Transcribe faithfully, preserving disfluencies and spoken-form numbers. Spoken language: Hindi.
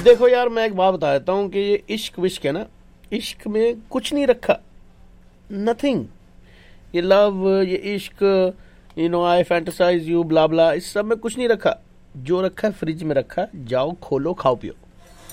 देखो यार, मैं एक बात बता देता हूँ कि ये इश्क विश्क है ना, इश्क में कुछ नहीं रखा, नथिंग। ये लव, ये इश्क, you know I fantasise you, ब्ला ब्ला, इस सब में कुछ नहीं रखा। जो रखा है फ्रिज में रखा है, जाओ खोलो खाओ पियो।